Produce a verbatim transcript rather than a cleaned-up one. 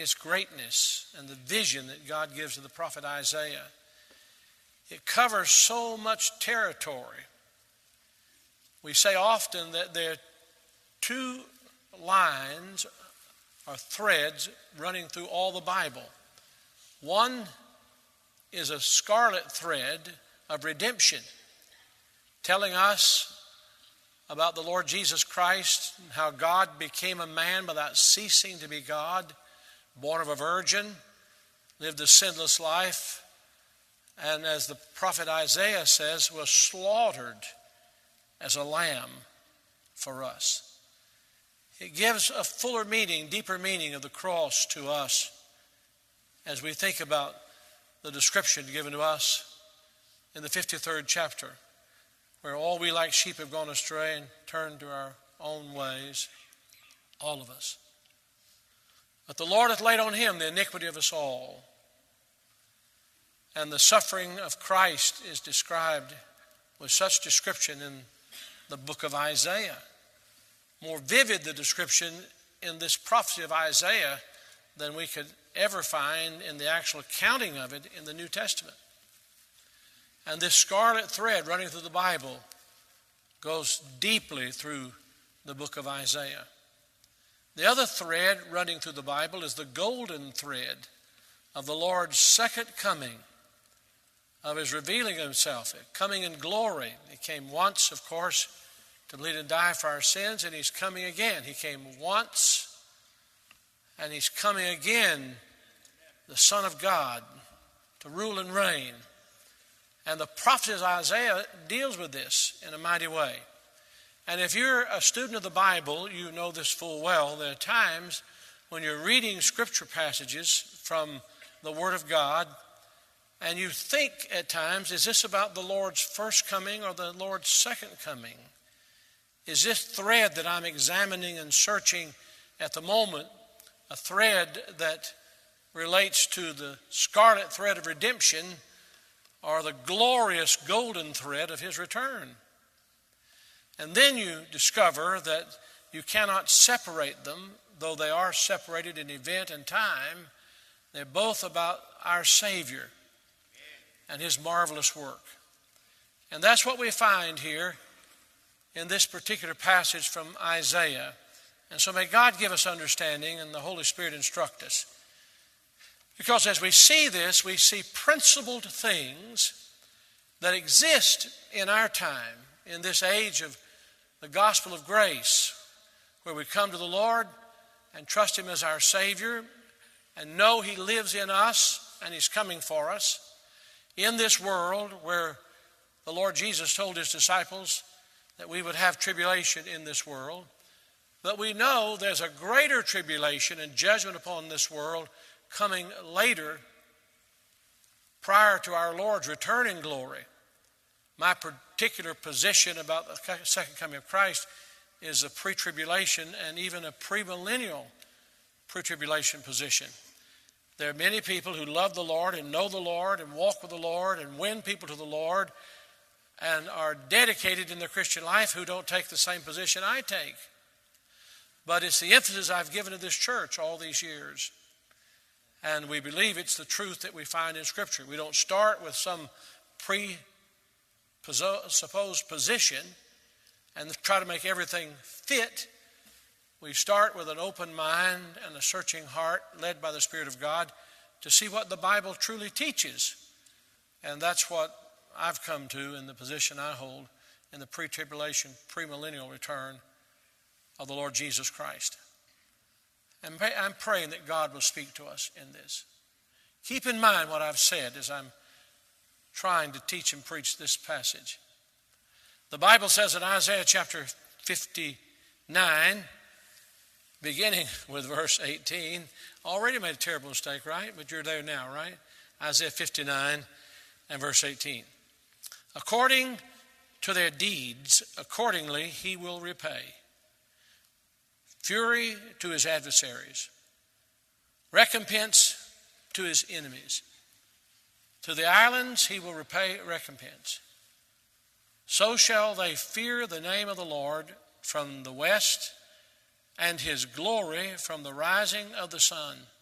his greatness and the vision that God gives to the prophet Isaiah. It covers so much territory. We say often that there are two lines or threads running through all the Bible. One is a scarlet thread of redemption, telling us about the Lord Jesus Christ and how God became a man without ceasing to be God, born of a virgin, lived a sinless life, and as the prophet Isaiah says, was slaughtered as a lamb for us. It gives a fuller meaning, deeper meaning of the cross to us as we think about the description given to us in the fifty-third chapter, where all we like sheep have gone astray and turned to our own ways, all of us. But the Lord hath laid on him the iniquity of us all. And the suffering of Christ is described with such description in the book of Isaiah. More vivid the description in this prophecy of Isaiah than we could ever find in the actual accounting of it in the New Testament. And this scarlet thread running through the Bible goes deeply through the book of Isaiah. The other thread running through the Bible is the golden thread of the Lord's second coming, of his revealing himself, coming in glory. He came once, of course, to bleed and die for our sins, and he's coming again. He came once, and he's coming again, the Son of God, to rule and reign. And the prophet Isaiah deals with this in a mighty way. And if you're a student of the Bible, you know this full well. There are times when you're reading scripture passages from the Word of God, and you think at times, is this about the Lord's first coming or the Lord's second coming? Is this thread that I'm examining and searching at the moment a thread that relates to the scarlet thread of redemption or the glorious golden thread of his return? And then you discover that you cannot separate them, though they are separated in event and time. They're both about our Savior and his marvelous work. And that's what we find here in this particular passage from Isaiah. And so may God give us understanding and the Holy Spirit instruct us. Because as we see this, we see principled things that exist in our time, in this age of the gospel of grace, where we come to the Lord and trust him as our Savior and know he lives in us and he's coming for us. In this world where the Lord Jesus told his disciples that we would have tribulation in this world, but we know there's a greater tribulation and judgment upon this world coming later, prior to our Lord's return in glory. My particular position about the second coming of Christ is a pre-tribulation and even a premillennial pre-tribulation position. There are many people who love the Lord and know the Lord and walk with the Lord and win people to the Lord and are dedicated in their Christian life who don't take the same position I take. But it's the emphasis I've given to this church all these years. And we believe it's the truth that we find in Scripture. We don't start with some presupposed position and try to make everything fit. We start with an open mind and a searching heart led by the Spirit of God to see what the Bible truly teaches. And that's what I've come to in the position I hold in the pre-tribulation, premillennial return of the Lord Jesus Christ. And I'm praying that God will speak to us in this. Keep in mind what I've said as I'm trying to teach and preach this passage. The Bible says in Isaiah chapter fifty-nine, beginning with verse eighteen, already made a terrible mistake, right? But you're there now, right? Isaiah fifty-nine and verse eighteen. According to their deeds, accordingly he will repay. Fury to his adversaries, recompense to his enemies. To the islands he will repay recompense. So shall they fear the name of the Lord from the west, and his glory from the rising of the sun.